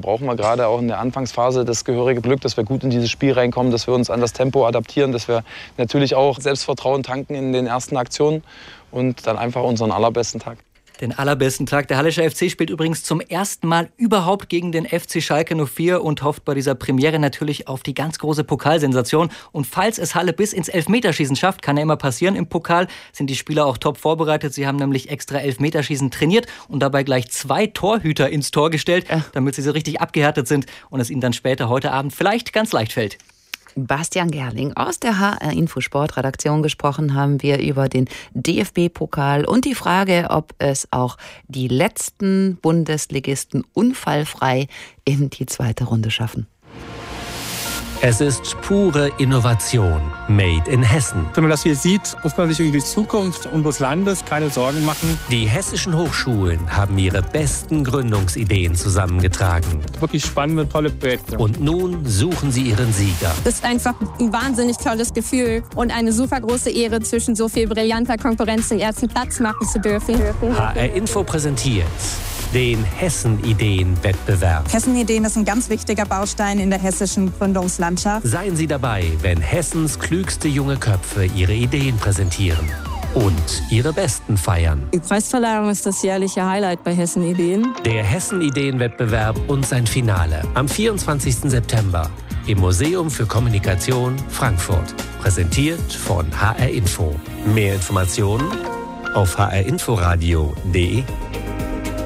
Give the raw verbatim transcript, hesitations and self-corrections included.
brauchen wir gerade auch in der Anfangsphase das gehörige Glück, dass wir gut in dieses Spiel reinkommen, dass wir uns an das Tempo adaptieren, dass wir natürlich auch Selbstvertrauen tanken in den ersten Aktionen und dann einfach unseren allerbesten Tag. Den allerbesten Tag. Der Hallischer F C spielt übrigens zum ersten Mal überhaupt gegen den F C Schalke null vier und hofft bei dieser Premiere natürlich auf die ganz große Pokalsensation. Und falls es Halle bis ins Elfmeterschießen schafft, kann ja immer passieren im Pokal, sind die Spieler auch top vorbereitet. Sie haben nämlich extra Elfmeterschießen trainiert und dabei gleich zwei Torhüter ins Tor gestellt, damit sie so richtig abgehärtet sind und es ihnen dann später heute Abend vielleicht ganz leicht fällt. Bastian Gerling aus der H R Info Sportredaktion gesprochen haben wir über den D F B-Pokal und die Frage, ob es auch die letzten Bundesligisten unfallfrei in die zweite Runde schaffen. Es ist pure Innovation, made in Hessen. Wenn man das hier sieht, muss man sich über die Zukunft unseres Landes keine Sorgen machen. Die hessischen Hochschulen haben ihre besten Gründungsideen zusammengetragen. Wirklich spannende, tolle Projekte. Und nun suchen sie ihren Sieger. Das ist einfach ein wahnsinnig tolles Gefühl und eine super große Ehre, zwischen so viel brillanter Konkurrenz den ersten Platz machen zu dürfen. H R Info präsentiert den Hessen-Ideen-Wettbewerb. Hessen-Ideen ist ein ganz wichtiger Baustein in der hessischen Gründungslandschaft. Seien Sie dabei, wenn Hessens klügste junge Köpfe ihre Ideen präsentieren und ihre besten feiern. Die Preisverleihung ist das jährliche Highlight bei Hessen-Ideen. Der Hessen-Ideen-Wettbewerb und sein Finale am vierundzwanzigsten September im Museum für Kommunikation Frankfurt. Präsentiert von H R Info. Mehr Informationen auf h r inforadio punkt d e.